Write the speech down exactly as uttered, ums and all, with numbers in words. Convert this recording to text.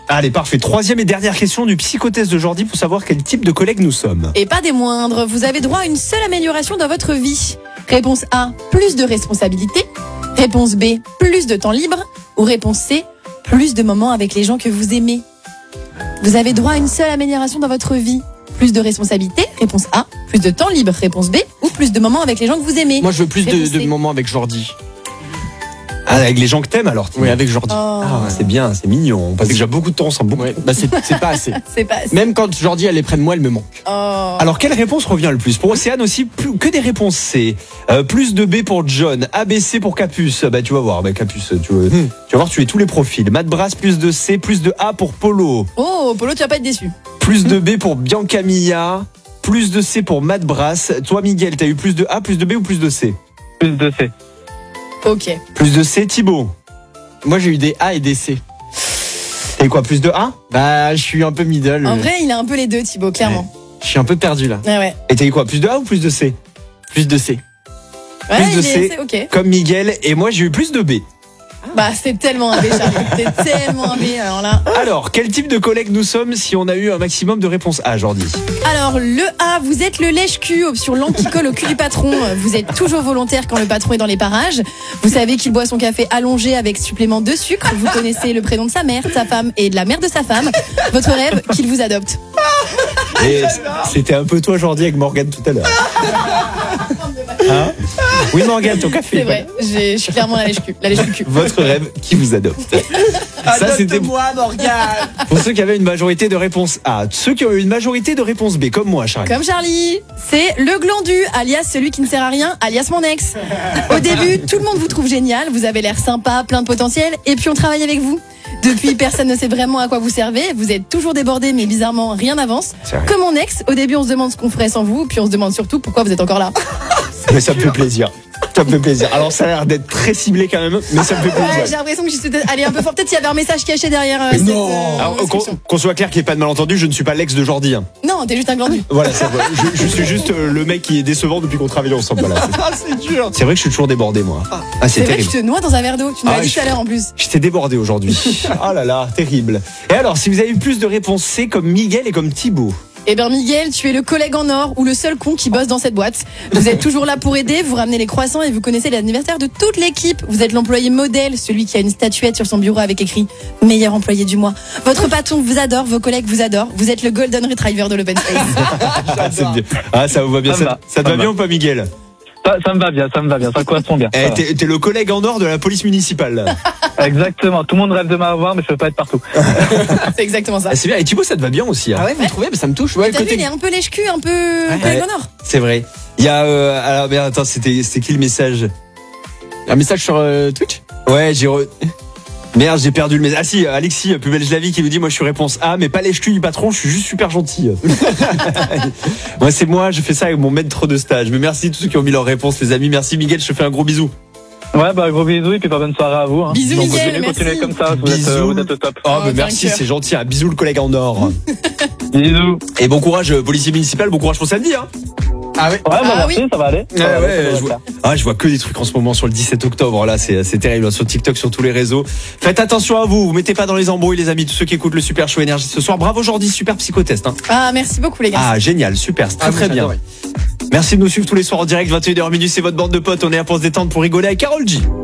Allez, parfait. Troisième et dernière question du psychotest de Jordi pour savoir quel type de collègue nous sommes. Et pas des moindres, vous avez droit à une seule amélioration dans votre vie. Réponse A, plus de responsabilités. Réponse B, plus de temps libre. Ou réponse C, plus de moments avec les gens que vous aimez. Vous avez droit à une seule amélioration dans votre vie. Plus de responsabilités, réponse A. Plus de temps libre, réponse B. Ou plus de moments avec les gens que vous aimez. Moi, je veux plus de, Réponse de C. moments avec Jordi. Ah, avec les gens que t'aimes alors. Oui, avec Jordi. Oh, Ah, c'est bien, c'est mignon. On passe déjà beaucoup de temps ensemble. Beaucoup. Ouais, bah c'est c'est pas assez. c'est pas... Même quand Jordi elle est près de moi, elle me manque. Oh. Alors, quelle réponse revient le plus? Pour Océane aussi, plus, que des réponses C. Euh, plus de B pour John, A B C pour Capus. Bah, tu vas voir, bah, Capus, tu, veux- Hmm. tu vas voir, tu es tous les profils. Matt Brass, plus de C, plus de A pour Polo. Oh, Polo, tu vas pas être déçu. Plus de B pour Bianca Mia. Plus de C pour Matt Brass. Toi, Miguel, t'as eu plus de A, plus de B ou plus de C? Plus de C. Ok. Plus de C, Thibaut. Moi, j'ai eu des A et des C. T'as eu quoi, plus de A? Bah, je suis un peu middle. En vrai, il a un peu les deux, Thibaut, clairement. Je suis un peu perdu là. Ouais, ouais. Et t'as eu quoi, plus de A ou plus de C? Plus de C. Ouais, Plus de il est, C. c'est ok. Comme Miguel, et moi j'ai eu plus de B. Bah, c'est tellement un B, Charlie. C'est tellement un B, alors là. Alors, quel type de collègue nous sommes si on a eu un maximum de réponses A, Jordi? Alors, le A, vous êtes le lèche-cul, option langue qui colle au cul du patron. Vous êtes toujours volontaire quand le patron est dans les parages. Vous savez qu'il boit son café allongé avec supplément de sucre. Vous connaissez le prénom de sa mère, de sa femme et de la mère de sa femme. Votre rêve, qu'il vous adopte. Et c'était un peu toi, Jordi, avec Morgane tout à l'heure. Hein? Oui, Morgane, ton café. C'est vrai, j'ai- je suis clairement la lèche-cul. La lèche-cul. Votre rêve qui vous adopte. Ça, c'était moi, Morgane. pour ceux qui avaient une majorité de réponses A. Ceux qui ont eu une majorité de réponses B, comme moi, Charlie. Comme Charlie, c'est le glandu, alias celui qui ne sert à rien, alias mon ex. Au début, tout le monde vous trouve génial, vous avez l'air sympa, plein de potentiel, et puis on travaille avec vous. Depuis, personne ne sait vraiment à quoi vous servez, vous êtes toujours débordé, mais bizarrement, rien n'avance. C'est vrai. Comme mon ex, au début on se demande ce qu'on ferait sans vous, puis on se demande surtout pourquoi vous êtes encore là. Mais ça me fait plaisir. Ça me fait plaisir. Alors, ça a l'air d'être très ciblé quand même, mais ça me fait Ouais, j'ai plaisir. l'impression que je suis peut-être allée un peu fort. Peut-être qu'il y avait un message caché derrière euh, cette Non. euh, Alors, qu'on, description. qu'on soit clair qu'il n'y ait pas de malentendu, je ne suis pas l'ex de Jordi. hein. Non, t'es juste un glandu. Voilà, c'est vrai. Je, je suis juste euh, le mec qui est décevant depuis qu'on travaille ensemble. Voilà, c'est, Ah, c'est dur. c'est vrai que je suis toujours débordé, moi. Ah, c'est, C'est vrai que terrible. tu te noies dans un verre d'eau, tu nous Ah, l'as dit je- tout à l'heure en plus. J'étais débordé aujourd'hui. Ah là là, terrible. Et alors, si vous avez eu plus de réponses C comme Miguel et comme Thibaut. Eh ben Miguel, tu es le collègue en or ou le seul con qui bosse dans cette boîte. Vous êtes toujours là pour aider, vous ramenez les croissants et vous connaissez l'anniversaire de toute l'équipe. Vous êtes l'employé modèle, celui qui a une statuette sur son bureau avec écrit « Meilleur employé du mois ». Votre patron vous adore, vos collègues vous adorent. Vous êtes le golden retriever de l'open space. Ah, c'est bien. Ah, ça vous va bien. Ça Ça, me va, ça te ça va me bien va. ou pas, Miguel? Ça, ça me va bien, ça me va bien, ça correspond bien. ça Eh, va. t'es, t'es le collègue en or de la police municipale. là. Exactement, tout le monde rêve de m'avoir, mais je peux pas être partout. C'est exactement ça. Ah, c'est bien. Et Thibaut, ça te va bien aussi. hein. Ah ouais, vous trouvez? Mais ça me touche. Ouais, T'as vu, côté. il est un peu lèche-cul, un peu collègue en or. C'est vrai. Il y a. Euh, alors, merde, attends, c'était, c'était qui le message? Un message sur euh, Twitch? Ouais, j'ai. Re... Merde, j'ai perdu le message. Ah si, Alexis, plus belle je la vie, qui nous dit moi je suis réponse A, mais pas lèche-cul du patron, je suis juste super gentil. Moi c'est moi, je fais ça avec mon maître de stage. Mais merci à tous ceux qui ont mis leurs réponses, les amis. Merci Miguel, je te fais un gros bisou. Ouais, bah gros bisous et puis pas bonne soirée à vous. Hein. Bisous, Donc, Miguel, continuez, continuez merci. comme ça, vous êtes, Bisous. euh, vous êtes au top. Oh, Oh, mais t'as un merci, cœur. c'est gentil. Un bisou le collègue en or. Bisous. Et bon courage, euh, policier municipal, bon courage pour samedi. Hein. Ah ouais. Ouais, bah Ah merci, oui. ça va aller. Ça Ouais, va aller, ouais, ça va je le vois, faire. ah, je vois que des trucs en ce moment sur le dix-sept octobre. Là, c'est, c'est terrible. hein, Sur TikTok, sur tous les réseaux. Faites attention à vous. Vous mettez pas dans les embrouilles, les amis. Tous ceux qui écoutent le Super Show Énergie ce soir. Bravo Jordi, super psychotest. Hein. Ah, merci beaucoup les gars. Ah, génial, super, c'est très Ah, très moi, bien. j'adore, ouais. Merci de nous suivre tous les soirs en direct, vingt et une heures minuit, c'est votre bande de potes. On est là pour se détendre, pour rigoler avec Karol G.